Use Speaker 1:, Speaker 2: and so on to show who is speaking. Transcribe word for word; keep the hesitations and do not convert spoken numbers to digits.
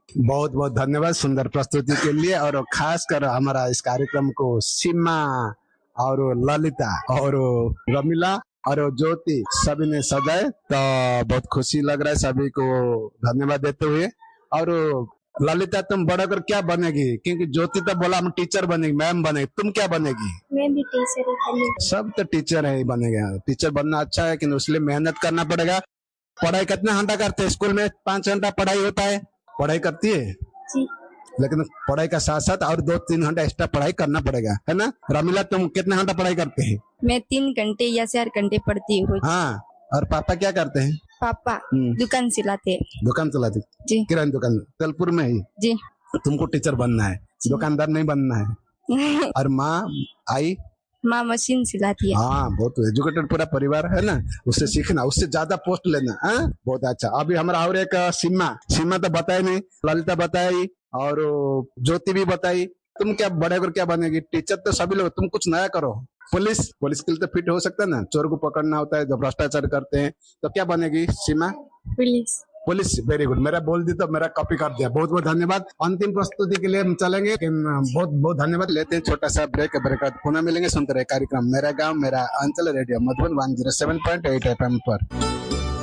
Speaker 1: बहुत बहुत धन्यवाद सुंदर प्रस्तुति के लिए, और खासकर हमारा इस कार्यक्रम को सीमा और ललिता और रमीला और ज्योति सभी ने सजाए, तो बहुत खुशी लग रहा है सभी को धन्यवाद देते हुए। और ललिता तुम बड़ा कर क्या बनेगी? क्योंकि ज्योति तो बोला हम टीचर बनेगी, मैम बनेगी, तुम क्या बनेगी?
Speaker 2: मैं भी टीचर ही बनेगी।
Speaker 1: सब तो टीचर है ही बनेगा। टीचर बनना अच्छा है, लेकिन उसके लिए मेहनत करना पड़ेगा। पढ़ाई कितना घंटा करते हैं स्कूल में? पाँच घंटा पढ़ाई होता है। पढ़ाई करती है
Speaker 2: जी, लेकिन
Speaker 1: पढ़ाई का साथ साथ और दो तीन घंटा एक्स्ट्रा पढ़ाई करना पड़ेगा, है ना? रमीला तुम कितने घंटा पढ़ाई करते हैं?
Speaker 2: मैं तीन घंटे या चार घंटे पढ़ती हूँ।
Speaker 1: हाँ, और पापा क्या करते हैं?
Speaker 2: पापा दुकान चलाते हैं।
Speaker 1: दुकान चलाते
Speaker 2: जी,
Speaker 1: किराना दुकान तेलपुर में ही। जी, तुमको टीचर बनना है, दुकानदार नहीं बनना है। और माँ आई
Speaker 2: माँ मशीन सिलाती है।
Speaker 1: हाँ, बहुत एजुकेटेड पूरा परिवार है ना, उससे सीखना, उससे ज्यादा पोस्ट लेना। हाँ, बहुत अच्छा। अभी हमारा और एक सीमा सीमा तो बताई नहीं, ललिता बताई और ज्योति भी बताई। तुम क्या बड़े होकर क्या बनेगी? टीचर तो सभी लोग, तुम कुछ नया करो। पुलिस पुलिस के लिए तो फिट हो सकता है ना, चोर को पकड़ना होता है, जो भ्रष्टाचार करते हैं। तो क्या बनेगी सीमा?
Speaker 2: पुलिस।
Speaker 1: Police, very good. मेरा बोल दी तो मेरा कॉपी कर दिया। बहुत बहुत धन्यवाद। अंतिम प्रस्तुति के लिए हम चलेंगे, लेकिन बहुत बहुत धन्यवाद। लेते हैं छोटा सा ब्रेक। ब्रेक बाद पुनः मिलेंगे। सुनते रहे कार्यक्रम मेरा गांव मेरा अंचल, radio Madhuban one zero seven point eight F M पर।